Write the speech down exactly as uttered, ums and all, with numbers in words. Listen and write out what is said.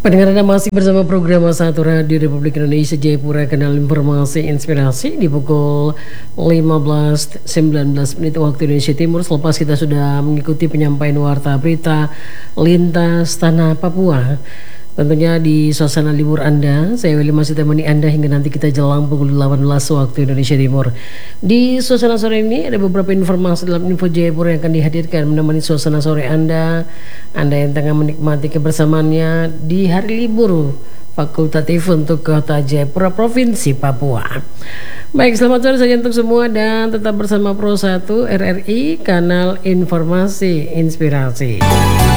Pendengar Anda masih bersama program satu Radio Republik Indonesia Jayapura, kanal informasi inspirasi di pukul lima belas sembilan belas menit waktu Indonesia Timur. Selepas kita sudah mengikuti penyampaian warta berita lintas tanah Papua, tentunya di suasana libur Anda, saya Willy masih temani Anda hingga nanti kita jelang pukul delapan belas waktu Indonesia Timur. Di suasana sore ini ada beberapa informasi dalam Info Jayapura yang akan dihadirkan menemani suasana sore Anda, Anda yang tengah menikmati kebersamaannya di hari libur fakultatif untuk Kota Jayapura, Provinsi Papua. Baik, selamat sore saja untuk semua dan tetap bersama Pro satu R R I, kanal informasi inspirasi.